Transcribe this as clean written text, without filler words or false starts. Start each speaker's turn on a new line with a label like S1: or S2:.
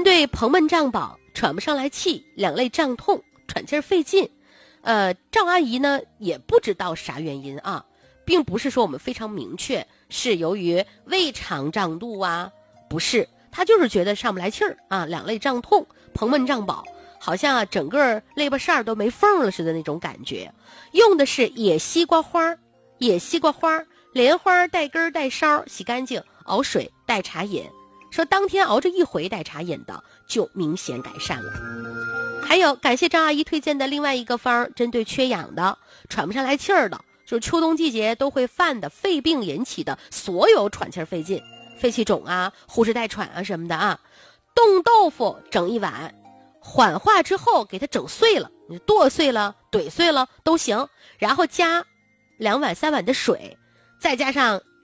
S1: 对膨闷胀饱、喘不上来气、两肋胀痛、喘气儿费劲，赵阿姨呢也不知道啥原因啊，并不是说我们非常明确是由于胃肠胀肚啊，不是，她就是觉得上不来气儿啊，两肋胀痛、膨闷胀饱，好像啊整个肋巴扇都没缝了似的那种感觉。用的是野西瓜花，莲花带根带梢，洗干净，熬水代茶饮。说当天熬着一回代茶饮的，就明显改善了。还有感谢张阿姨推荐的另外一个方，针对缺氧的、喘不上来气儿的，就是秋冬季节都会犯的肺病引起的所有喘气儿费劲、肺气肿啊、呼哧带喘啊什么的啊。冻豆腐整一碗，缓化之后给它整碎了，你剁碎了、怼碎了都行，然后加2碗3碗的水，再加上